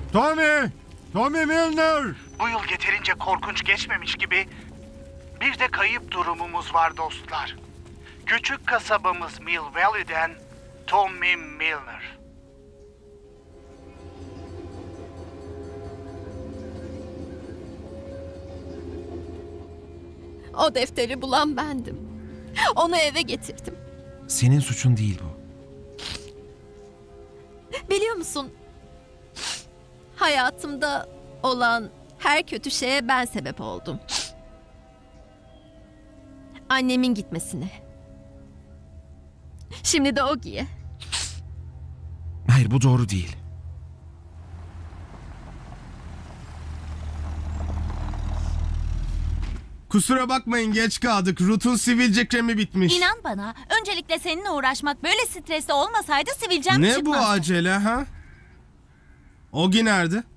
Tommy! Tommy Milner! Bu yıl yeterince korkunç geçmemiş gibi bir de kayıp durumumuz var dostlar. Küçük kasabamız Mill Valley'den Tommy Milner. O defteri bulan bendim. Onu eve getirdim. Senin suçun değil bu. Biliyor musun? Hayatımda olan her kötü şeye ben sebep oldum. Annemin gitmesine. Şimdi de Ogi'ye. Hayır, bu doğru değil. Kusura bakmayın, geç kaldık. Ruth'un sivilce kremi bitmiş. İnan bana, öncelikle seninle uğraşmak böyle stresli olmasaydı sivilcem Ne bu çıkmazdı. acele ha? Ogi nerede?